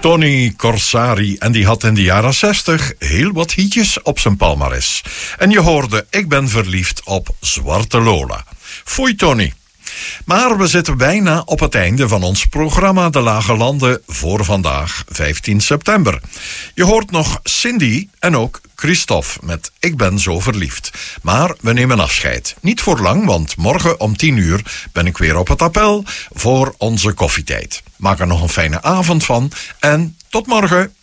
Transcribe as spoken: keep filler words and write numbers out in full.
Tony Corsari, en die had in de jaren zestig heel wat hitjes op zijn palmares. En je hoorde Ik ben verliefd op Zwarte Lola. Foei Tony. Maar we zitten bijna op het einde van ons programma De Lage Landen voor vandaag, vijftien september. Je hoort nog Cindy en ook Christophe met Ik ben zo verliefd. Maar we nemen afscheid. Niet voor lang, want morgen om tien uur ben ik weer op het appel voor onze koffietijd. Maak er nog een fijne avond van en tot morgen.